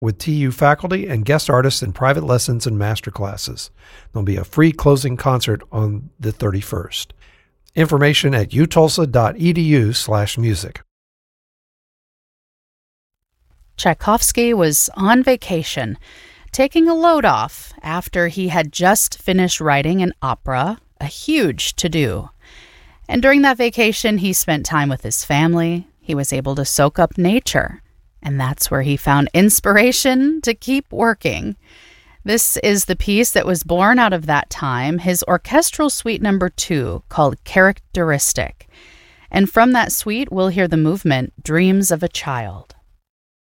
with TU faculty and guest artists in private lessons and master classes. There'll be a free closing concert on the 31st. Information at utulsa.edu/music. Tchaikovsky was on vacation, taking a load off after he had just finished writing an opera, a huge to-do. And during that vacation, he spent time with his family. He was able to soak up nature. And that's where he found inspiration to keep working. This is the piece that was born out of that time, his orchestral suite number 2, called Characteristic. And from that suite, we'll hear the movement Dreams of a Child.